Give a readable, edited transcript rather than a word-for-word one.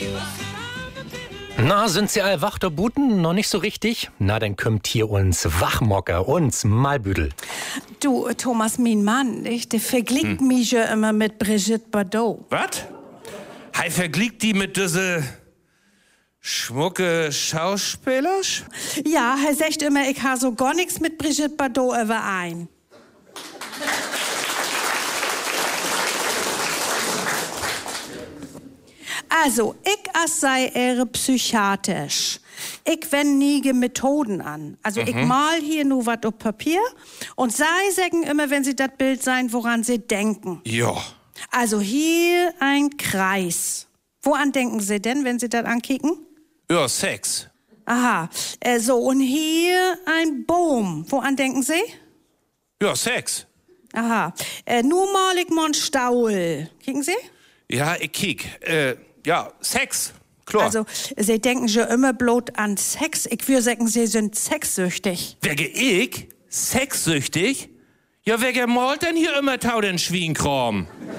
Na, sind Sie all wach, der Buten? Noch nicht so richtig? Na, dann kommt hier uns Wachmocker, uns Malbüdel. Du, Thomas, mein Mann, der vergleicht mich ja immer mit Brigitte Bardot. Was? Hij vergleicht die mit diese schmucke Schauspieler? Ja, er sagt immer, ich habe so gar nichts mit Brigitte Bardot überein. Also, ich sei eher psychiatrisch. Ich wende nie Methoden an. Also, ich mal hier nur was auf Papier und sie sagen immer, wenn sie das Bild sein, woran sie denken. Ja. Also, hier ein Kreis. Woran denken Sie denn, wenn Sie das ankicken? Ja, Sex. Aha. So, und hier ein Baum. Woran denken Sie? Ja, Sex. Aha. Nur mal ich mal einen Staul. Kicken Sie? Ja, ich kiek. Ja, Sex. Klar. Also, Sie denken schon immer bloß an Sex. Ich würde sagen, Sie sind sexsüchtig. Wege ich? Sexsüchtig? Ja, wer malt denn hier immer tau den Schwienkram?